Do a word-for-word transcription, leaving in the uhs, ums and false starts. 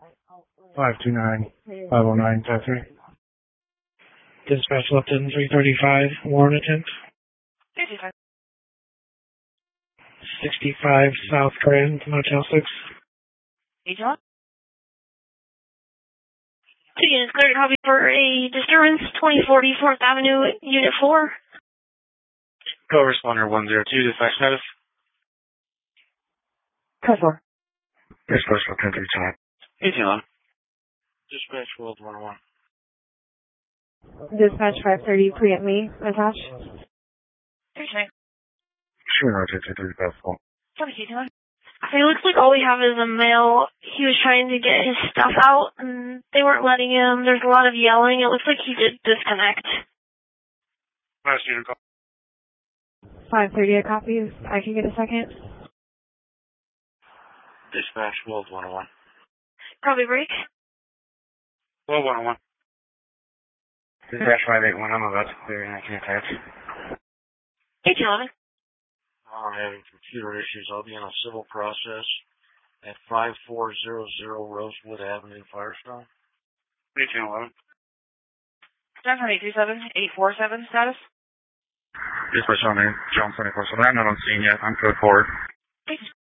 five two nine, five oh nine, five three. Dispatch Lupton three thirty-five, warrant attempt. fifty-five. sixty-five South Grand, Motel six. Hey, John? Two units cleared to copy for a disturbance, twenty forty fourth Avenue, Unit four. Go responder one zero two, dispatch status. Code four. Dispatch Lupton three two nine. eighteen eleven. Dispatch World one oh one. Dispatch five thirty, preempt me, attach. three two nine. Sure, no, two two three, that's all. seventy-two nine. It looks like all we have is a male. He was trying to get his stuff out, and they weren't letting him. There's a lot of yelling. It looks like he did disconnect. Last unit call. five thirty, a copy. I can get a second. Dispatch World one oh one. Copy break. World one oh one. Dispatch five eight one, I'm about to clear and I can attach. eighteen eleven. I'm having computer issues. I'll be in a civil process at five four zero zero Rosewood Avenue, Firestone. eighteen eleven. seven eight two seven, eight four seven status. Dispatch on there. John twenty-four seven. I'm not on scene yet. I'm code four.